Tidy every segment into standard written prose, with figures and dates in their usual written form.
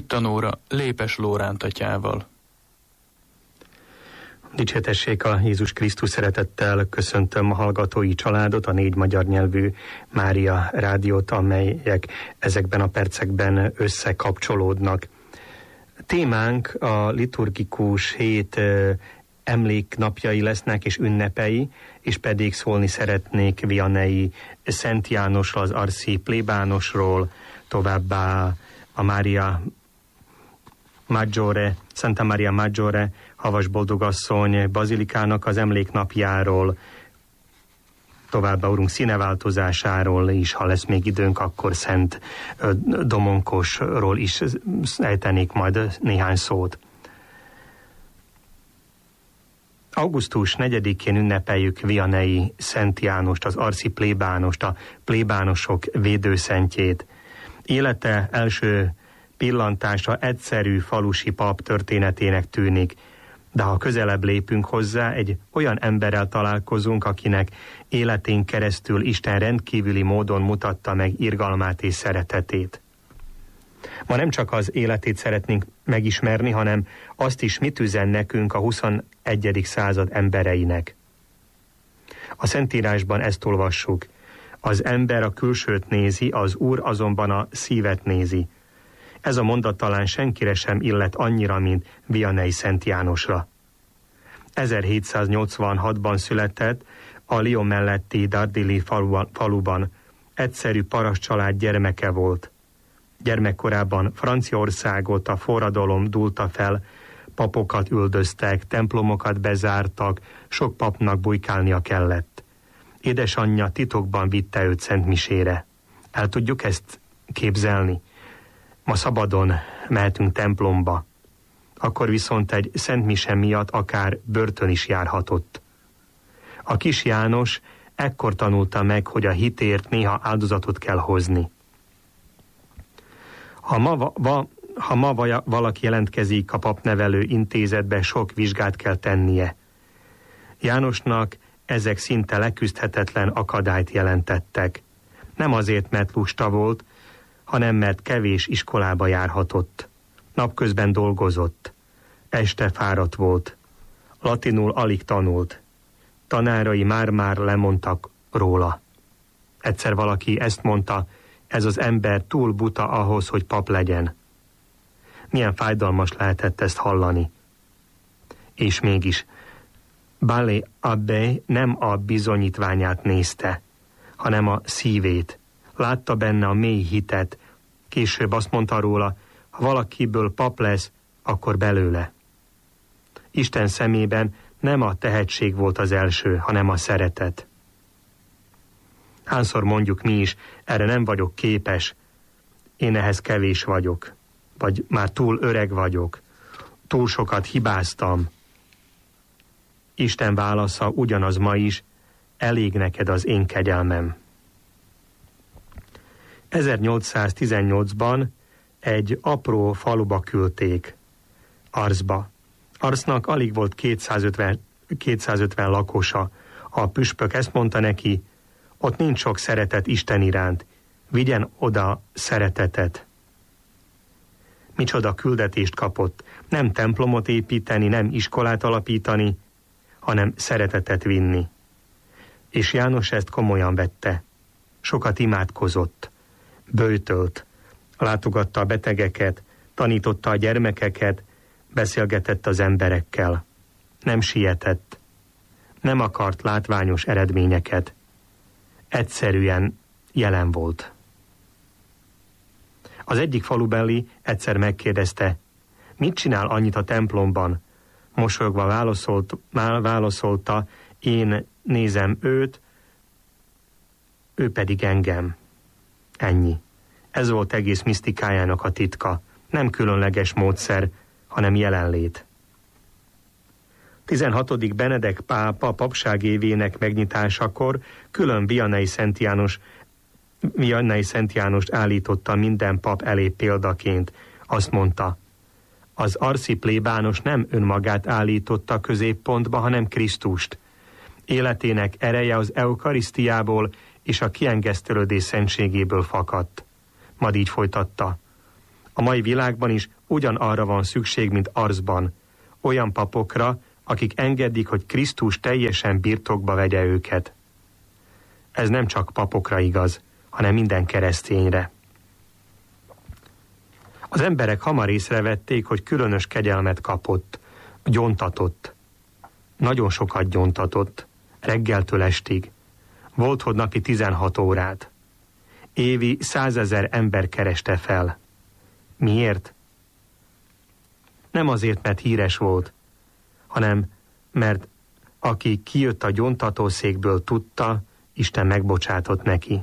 Hittanóra Lépes Lóránt atyával. Dicsértessék a Jézus Krisztus, szeretettel köszöntöm a hallgatói családot, a 4 magyar nyelvű Mária rádiót, amelyek ezekben a percekben összekapcsolódnak. Témánk a liturgikus hét emléknapjai lesznek és ünnepei, és pedig szólni szeretnék Vianney Szent Jánosról, az arszi plébánosról, továbbá a Santa Maria Maggiore Havas Boldogasszony bazilikának az emléknapjáról, továbbá Urunk színeváltozásáról is, ha lesz még időnk, akkor Szent Domonkosról is ejtenék majd néhány szót. Augusztus 4-én ünnepeljük Vianney Szent Jánost, az arszi plébánost, a plébánosok védőszentjét. Élete első pillantásra egyszerű falusi pap történetének tűnik, de ha közelebb lépünk hozzá, egy olyan emberrel találkozunk, akinek életén keresztül Isten rendkívüli módon mutatta meg irgalmát és szeretetét. Ma nem csak az életét szeretnénk megismerni, hanem azt is, mit üzen nekünk a 21. század embereinek. A Szentírásban ezt olvassuk: az ember a külsőt nézi, az Úr azonban a szívet nézi. Ez a mondat talán senkire sem illet annyira, mint Vianney Szent Jánosra. 1786-ban született a Lyon melletti Dardilly faluban. Egyszerű paraszt-család gyermeke volt. Gyermekkorában Franciaországot a forradalom dúlta fel, papokat üldöztek, templomokat bezártak, sok papnak bujkálnia kellett. Édesanyja titokban vitte őt szentmisére. El tudjuk ezt képzelni? Ma szabadon mehetünk templomba, akkor viszont egy szentmise miatt akár börtön is járhatott. A kis János ekkor tanulta meg, hogy a hitért néha áldozatot kell hozni. Ha ma valaki jelentkezik a papnevelő intézetbe, sok vizsgát kell tennie. Jánosnak ezek szinte leküzdhetetlen akadályt jelentettek. Nem azért, mert lusta volt, hanem mert kevés iskolába járhatott. Napközben dolgozott. Este fáradt volt. Latinul alig tanult. Tanárai már-már lemondtak róla. Egyszer valaki ezt mondta: ez az ember túl buta ahhoz, hogy pap legyen. Milyen fájdalmas lehetett ezt hallani. És mégis, Balé Abbé nem a bizonyítványát nézte, hanem a szívét. Látta benne a mély hitet. Később azt mondta róla: ha valakiből pap lesz, akkor belőle. Isten szemében nem a tehetség volt az első, hanem a szeretet. Hányszor mondjuk mi is: erre nem vagyok képes, én ehhez kevés vagyok, vagy már túl öreg vagyok, túl sokat hibáztam. Isten válasza ugyanaz ma is: elég neked az én kegyelmem. 1818-ban egy apró faluba küldték, Arsba. Arsnak alig volt 250 lakosa. A püspök ezt mondta neki: ott nincs sok szeretet Isten iránt, vigyen oda szeretetet. Micsoda küldetést kapott: nem templomot építeni, nem iskolát alapítani, hanem szeretetet vinni. És János ezt komolyan vette. Sokat imádkozott, böjtölt, látogatta a betegeket, tanította a gyermekeket, beszélgetett az emberekkel. Nem sietett, nem akart látványos eredményeket. Egyszerűen jelen volt. Az egyik falubeli egyszer megkérdezte: mit csinál annyit a templomban? Mosolyogva válaszolta: én nézem őt, ő pedig engem. Ennyi. Ez volt egész misztikájának a titka. Nem különleges módszer, hanem jelenlét. 16. Benedek pápa papságévének megnyitásakor külön Vianney Szent Jánost állította minden pap elé példaként. Azt mondta: az arszi plébános nem önmagát állította középpontba, hanem Krisztust. Életének ereje az eukarisztiából és a kiengesztelődés szentségéből fakadt. Majd így folytatta: A mai világban is ugyanarra van szükség, mint Arzban, olyan papokra, akik engedik, hogy Krisztus teljesen birtokba vegye őket. Ez nem csak papokra igaz, hanem minden keresztényre. Az emberek hamar észrevették, hogy különös kegyelmet kapott, gyóntatott. Nagyon sokat gyóntatott, reggeltől estig. Volt, hogy napi 16 órát. Évi 100 000 ember kereste fel. Miért? Nem azért, mert híres volt, hanem mert aki kijött a gyóntatószékből, tudta, Isten megbocsátott neki.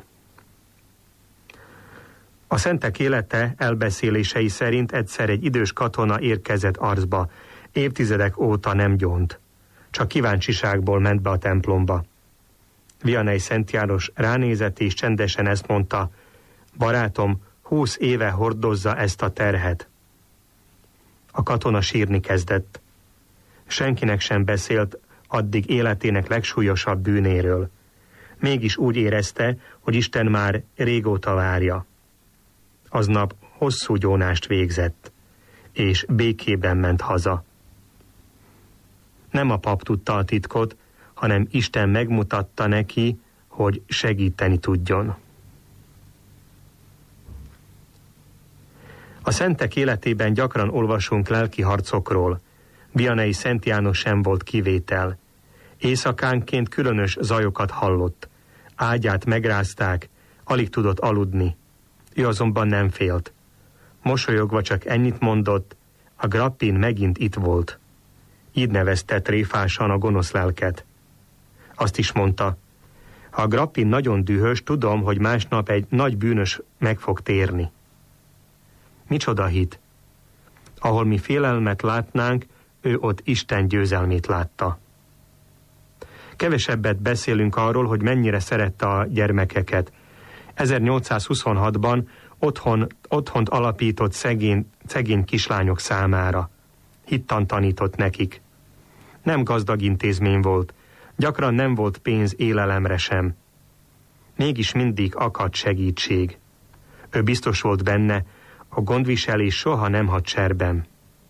A szentek élete elbeszélései szerint egyszer egy idős katona érkezett Arzba, évtizedek óta nem gyónt. Csak kíváncsiságból ment be a templomba. Vianney Szent János ránézett és csendesen ezt mondta: barátom, 20 éve hordozza ezt a terhet. A katona sírni kezdett. Senkinek sem beszélt addig életének legsúlyosabb bűnéről. Mégis úgy érezte, hogy Isten már régóta várja. Aznap hosszú gyónást végzett, és békében ment haza. Nem a pap tudta a titkot, hanem Isten megmutatta neki, hogy segíteni tudjon. A szentek életében gyakran olvasunk lelki harcokról. Vianney Szent János sem volt kivétel. Éjszakánként különös zajokat hallott. Ágyát megrázták, alig tudott aludni. Ő azonban nem félt. Mosolyogva csak ennyit mondott: a grappin megint itt volt. Így nevezte tréfásan a gonosz lelket. Azt is mondta: ha a grappin nagyon dühös, tudom, hogy másnap egy nagy bűnös meg fog térni. Micsoda hit! Ahol mi félelmet látnánk, ő ott Isten győzelmét látta. Kevesebbet beszélünk arról, hogy mennyire szerette a gyermekeket. 1826-ban otthont alapított szegény kislányok számára. Hittant tanított nekik. Nem gazdag intézmény volt, gyakran nem volt pénz élelemre sem. Mégis mindig akadt segítség. Ő biztos volt benne, a gondviselés soha nem hagy cserben.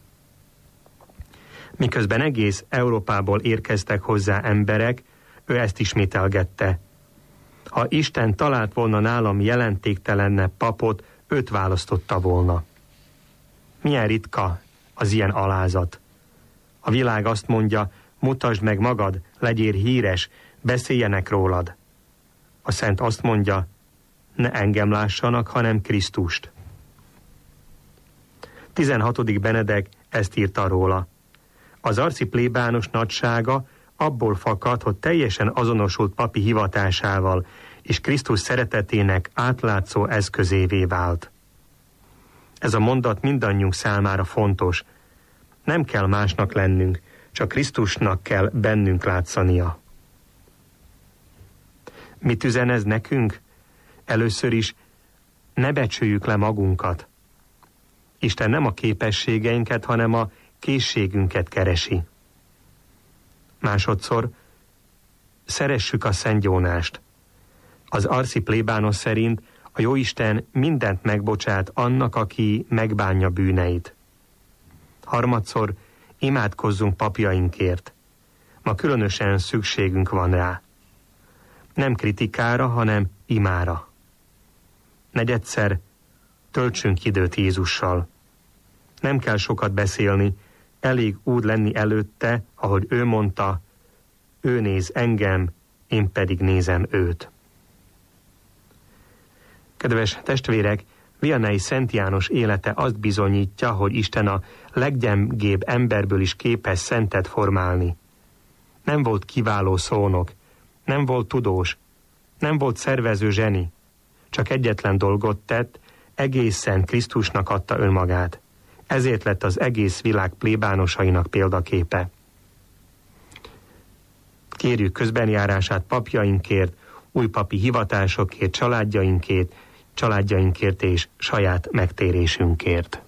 Miközben egész Európából érkeztek hozzá emberek, ő ezt ismételgette: ha Isten talált volna nálam jelentéktelenne papot, őt választotta volna. Milyen ritka az ilyen alázat. A világ azt mondja: mutasd meg magad, legyél híres, beszéljenek rólad. A szent azt mondja: ne engem lássanak, hanem Krisztust. 16. Benedek ezt írta róla: az arci plébános nagysága abból fakad, hogy teljesen azonosult papi hivatásával, és Krisztus szeretetének átlátszó eszközévé vált. Ez a mondat mindannyiunk számára fontos. Nem kell másnak lennünk, csak Krisztusnak kell bennünk látszania. Mit üzen ez nekünk? Először is ne becsüljük le magunkat. Isten nem a képességeinket, hanem a készségünket keresi. Másodszor, szeressük a szentgyónást. Az arci plébános szerint a Jóisten mindent megbocsát annak, aki megbánja bűneit. Harmadszor, imádkozzunk papjainkért. Ma különösen szükségünk van rá. Nem kritikára, hanem imára. Negyedszer, töltsünk időt Jézussal. Nem kell sokat beszélni, elég úgy lenni előtte, ahogy ő mondta: ő néz engem, én pedig nézem őt. Kedves testvérek, Vianney Szent János élete azt bizonyítja, hogy Isten a leggyengébb emberből is képes szentet formálni. Nem volt kiváló szónok, nem volt tudós, nem volt szervező zseni, csak egyetlen dolgot tett, egészen Krisztusnak adta önmagát. Ezért lett az egész világ plébánosainak példaképe. Kérjük közbenjárását papjainkért, új papi hivatásokért, családjainkért és saját megtérésünkért.